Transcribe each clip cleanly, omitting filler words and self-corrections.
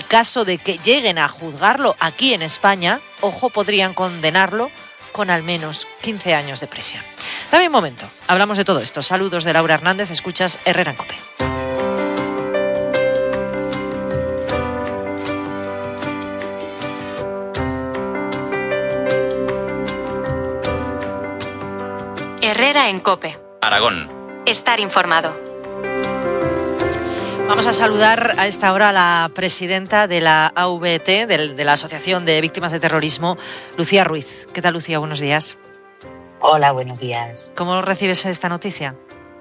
caso de que lleguen a juzgarlo aquí en España, ojo, podrían condenarlo con al menos 15 años de prisión. Dame un momento, hablamos de todo esto. Saludos de Laura Hernández, escuchas Herrera en COPE. Herrera en COPE. Aragón. Estar informado. Vamos a saludar a esta hora a la presidenta de la AVT, de la Asociación de Víctimas de Terrorismo, Lucía Ruiz. ¿Qué tal, Lucía? Buenos días. Hola, buenos días. ¿Cómo recibes esta noticia?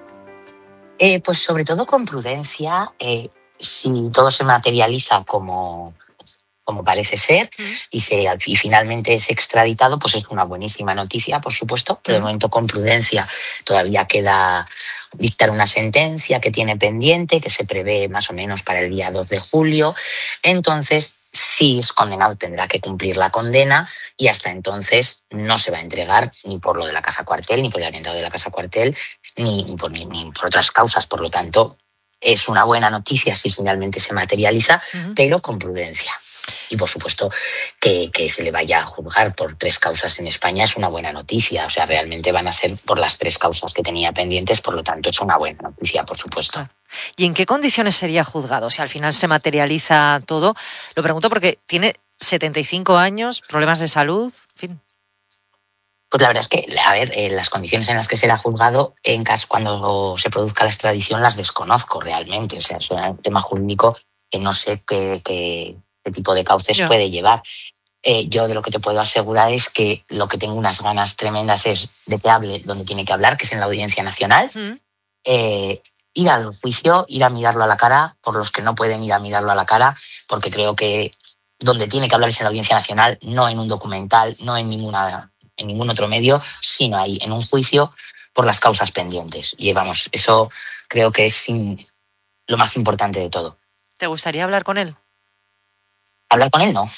Pues sobre todo con prudencia. Si todo se materializa como parece ser y finalmente es extraditado, pues es una buenísima noticia, por supuesto, pero de momento con prudencia. Todavía queda dictar una sentencia que tiene pendiente, que se prevé más o menos para el día 2 de julio. Entonces, si es condenado, tendrá que cumplir la condena y hasta entonces no se va a entregar ni por lo de la Casa Cuartel, ni por el atentado de la Casa Cuartel, ni por otras causas. Por lo tanto, es una buena noticia si finalmente se materializa, pero con prudencia. Y por supuesto que se le vaya a juzgar por 3 causas en España es una buena noticia. O sea, realmente van a ser por las 3 causas que tenía pendientes, por lo tanto es una buena noticia, por supuesto. ¿Y en qué condiciones sería juzgado? Si al final se materializa todo. Lo pregunto porque tiene 75 años, problemas de salud, en fin. Pues la verdad es que, a ver, las condiciones en las que será juzgado, en caso cuando se produzca la extradición, las desconozco realmente. O sea, es un tema jurídico que no sé qué tipo de cauces puede llevar. Yo de lo que te puedo asegurar es que lo que tengo unas ganas tremendas es de que hable donde tiene que hablar, que es en la Audiencia Nacional. Ir al juicio, ir a mirarlo a la cara, por los que no pueden ir a mirarlo a la cara, porque creo que donde tiene que hablar es en la Audiencia Nacional, no en un documental, no en ningún otro medio, sino ahí, en un juicio por las causas pendientes. Y vamos, eso creo que es lo más importante de todo. ¿Te gustaría hablar con él? ¿Hablar con él? No.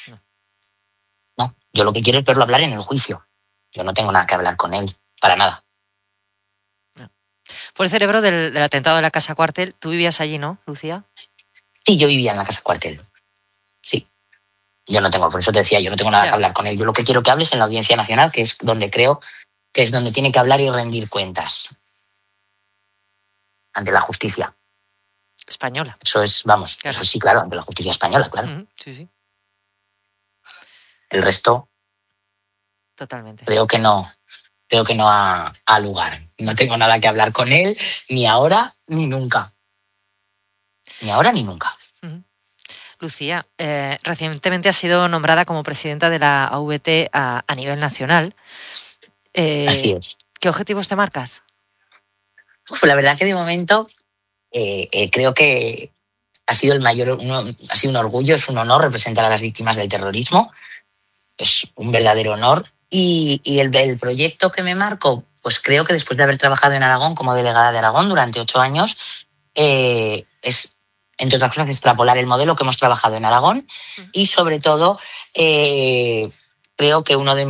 Yo lo que quiero es verlo hablar en el juicio. Yo no tengo nada que hablar con él, para nada. No. Fue el cerebro del atentado de la Casa Cuartel. Tú vivías allí, ¿no, Lucía? Sí, yo vivía en la Casa Cuartel. Sí. Por eso te decía, yo no tengo nada que hablar con él. Yo lo que quiero que hables en la Audiencia Nacional, que es donde creo que es donde tiene que hablar y rendir cuentas ante la justicia española. Eso es, vamos, claro. Eso sí, claro, ante la justicia española, claro. Sí. El resto, totalmente. Creo que no ha lugar. No tengo nada que hablar con él, ni ahora ni nunca. Ni ahora ni nunca. Lucía, recientemente has sido nombrada como presidenta de la AVT a nivel nacional. Así es. ¿Qué objetivos te marcas? La verdad que de momento creo que ha sido ha sido un orgullo, es un honor representar a las víctimas del terrorismo. Es un verdadero honor. Y el proyecto que me marco, pues creo que después de haber trabajado en Aragón como delegada de Aragón durante 8 años, es, entre otras cosas, extrapolar el modelo que hemos trabajado en Aragón y, sobre todo, creo que una de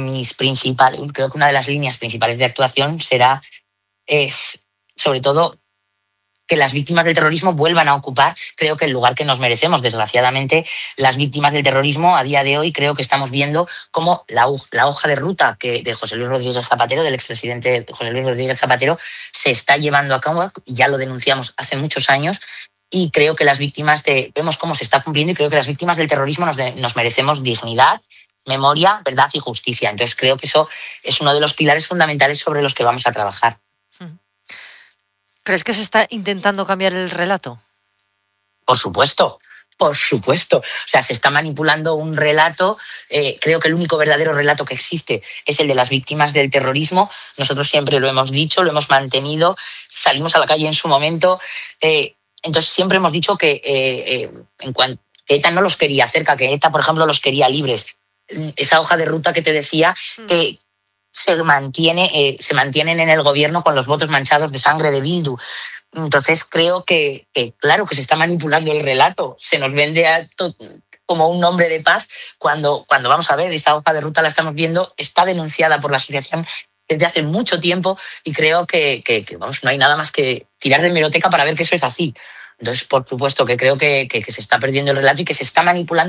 las líneas principales de actuación será, sobre todo, que las víctimas del terrorismo vuelvan a ocupar, creo que el lugar que nos merecemos. Desgraciadamente, las víctimas del terrorismo a día de hoy creo que estamos viendo cómo la hoja de ruta de José Luis Rodríguez Zapatero, del expresidente José Luis Rodríguez Zapatero, se está llevando a cabo. Ya lo denunciamos hace muchos años y creo que vemos cómo se está cumpliendo y creo que las víctimas del terrorismo nos merecemos dignidad, memoria, verdad y justicia. Entonces creo que eso es uno de los pilares fundamentales sobre los que vamos a trabajar. ¿Crees que se está intentando cambiar el relato? Por supuesto. O sea, se está manipulando un relato. Creo que el único verdadero relato que existe es el de las víctimas del terrorismo. Nosotros siempre lo hemos dicho, lo hemos mantenido. Salimos a la calle en su momento. Entonces siempre hemos dicho que ETA no los quería cerca, que ETA, por ejemplo, los quería libres. Esa hoja de ruta que te decía que se mantienen en el gobierno con los votos manchados de sangre de Bildu. Entonces creo que claro que se está manipulando el relato. Se nos vende como un hombre de paz cuando vamos a ver, esa hoja de ruta la estamos viendo, está denunciada por la asociación desde hace mucho tiempo y creo que vamos, no hay nada más que tirar de hemeroteca para ver que eso es así. Entonces, por supuesto que creo que se está perdiendo el relato y que se está manipulando